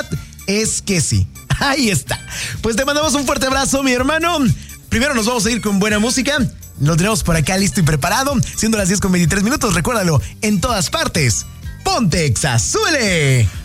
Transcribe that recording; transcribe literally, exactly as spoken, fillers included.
es que sí. Ahí está. Pues te mandamos un fuerte abrazo, mi hermano. Primero nos vamos a ir con buena música. Lo tenemos por acá listo y preparado. Siendo las diez con veintitrés minutos, recuérdalo, en todas partes. ¡Ponte Exa! ¡Súbele!